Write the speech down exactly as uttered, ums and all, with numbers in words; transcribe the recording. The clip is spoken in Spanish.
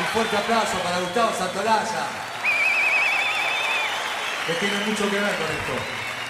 Un fuerte aplauso para Gustavo Santolaya, que tiene mucho que ver con esto.